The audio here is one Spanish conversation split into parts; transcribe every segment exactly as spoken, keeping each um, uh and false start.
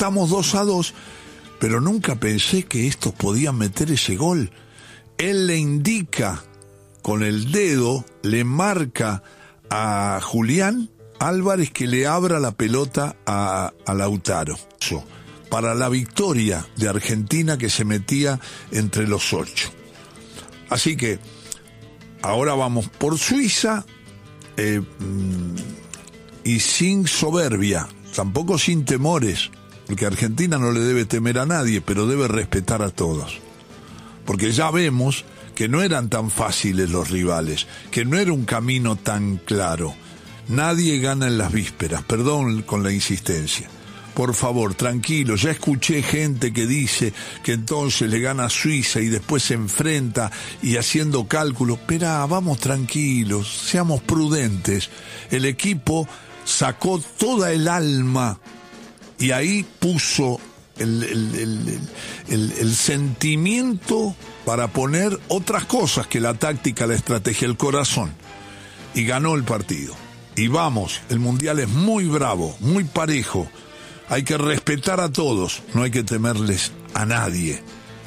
empatamos dos a dos, pero nunca pensé que estos podían meter ese gol. Él le indica con el dedo, le marca a Julián Álvarez que le abra la pelota a, a Lautaro, para la victoria de Argentina que se metía entre los ocho. Así que ahora vamos por Suiza, eh, y sin soberbia, tampoco sin temores, porque Argentina no le debe temer a nadie, pero debe respetar a todos. Porque ya vemos que no eran tan fáciles los rivales, que no era un camino tan claro. Nadie gana en las vísperas, perdón con la insistencia. Por favor, tranquilo, ya escuché gente que dice que entonces le gana a Suiza y después se enfrenta y haciendo cálculos. Esperá, vamos tranquilos, seamos prudentes. El equipo sacó toda el alma y ahí puso el, el, el, el, el sentimiento para poner otras cosas que la táctica, la estrategia, el corazón. Y ganó el partido. Y vamos, el Mundial es muy bravo, muy parejo. Hay que respetar a todos, no hay que temerles a nadie.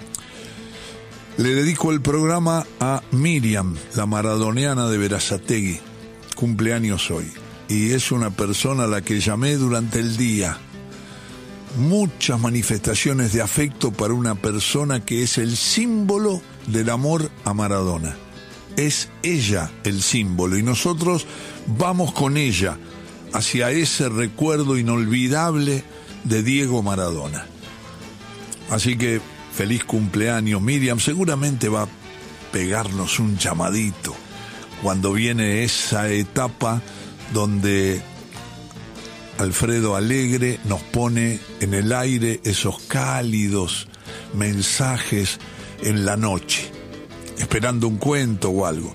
Le dedico el programa a Miriam, la maradoniana de Berazategui, cumpleaños hoy. Y es una persona a la que llamé durante el día. Muchas manifestaciones de afecto para una persona que es el símbolo del amor a Maradona. Es ella el símbolo y nosotros vamos con ella hacia ese recuerdo inolvidable de Diego Maradona. Así que feliz cumpleaños, Miriam. Seguramente va a pegarnos un llamadito cuando viene esa etapa donde Alfredo Alegre nos pone en el aire esos cálidos mensajes en la noche, esperando un cuento o algo.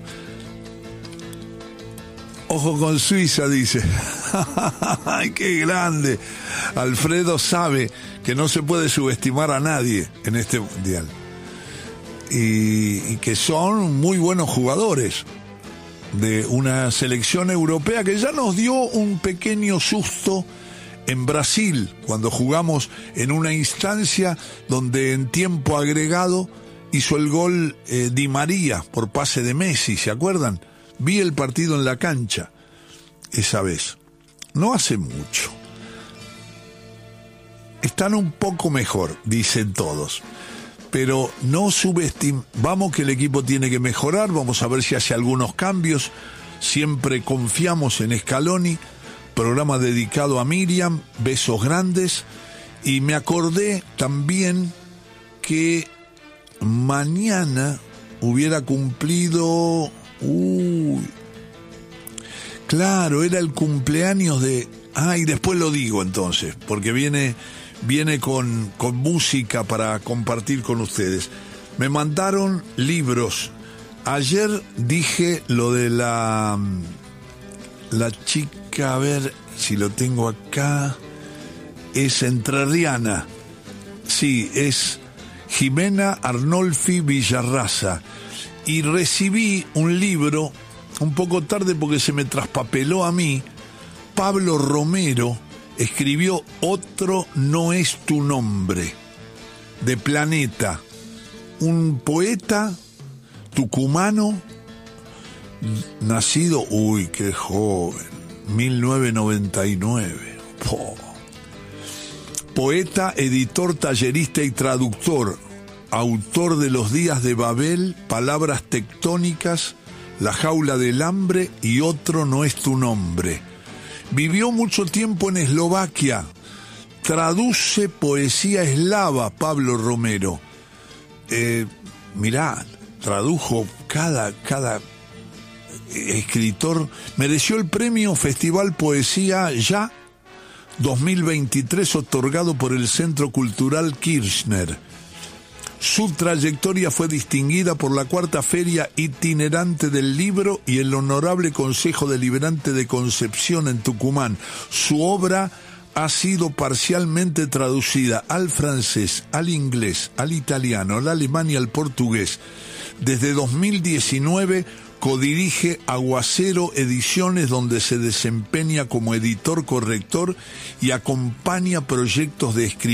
Ojo con Suiza, dice. ¡Ay, qué grande! Alfredo sabe que no se puede subestimar a nadie en este mundial. Y, y que son muy buenos jugadores de una selección europea que ya nos dio un pequeño susto en Brasil, cuando jugamos en una instancia donde en tiempo agregado hizo el gol eh, Di María por pase de Messi, ¿se acuerdan? Vi el partido en la cancha esa vez, no hace mucho. Están un poco mejor, dicen todos, pero no subestim... Vamos que el equipo tiene que mejorar, vamos a ver si hace algunos cambios. Siempre confiamos en Scaloni. Programa dedicado a Miriam, besos grandes. Y me acordé también que mañana hubiera cumplido... Uy, claro, era el cumpleaños de... Ah, y después lo digo entonces, porque viene, viene con, con música para compartir con ustedes. Me mandaron libros. Ayer dije lo de la... La chica, a ver si lo tengo acá, es entrerriana. Sí, es Jimena Arnolfi Villarraza. Y recibí un libro, un poco tarde porque se me traspapeló a mí. Pablo Romero escribió Otro no es tu nombre, de Planeta. Un poeta tucumano, nacido, uy, qué joven, mil novecientos noventa y nueve. Oh. Poeta, editor, tallerista y traductor. Autor de Los días de Babel, Palabras tectónicas, La jaula del hambre y Otro no es tu nombre. Vivió mucho tiempo en Eslovaquia. Traduce poesía eslava, Pablo Romero. Eh, mirá, tradujo cada, cada escritor. Mereció el premio Festival Poesía Ya dos mil veintitrés, otorgado por el Centro Cultural Kirchner. Su trayectoria fue distinguida por la Cuarta Feria Itinerante del Libro y el Honorable Consejo Deliberante de Concepción en Tucumán. Su obra ha sido parcialmente traducida al francés, al inglés, al italiano, al alemán y al portugués. Desde dos mil diecinueve codirige Aguacero Ediciones, donde se desempeña como editor corrector y acompaña proyectos de escritura